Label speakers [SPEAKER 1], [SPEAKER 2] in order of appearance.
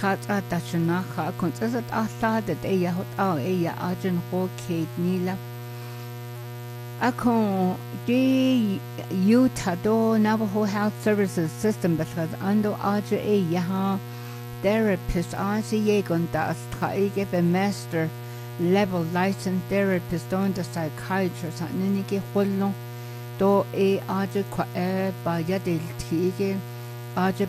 [SPEAKER 1] Kata Dashanaha, Consisted Atha, that Aya Hot Aya Argent Ho Kate Nila. Akon the Utah Navajo Health Services System because under Aja Yaha therapist RCA Gondas Traige a master level licensed therapist on the psychiatrist and Niki Holon do Aja Qua by Yadil Tige Aja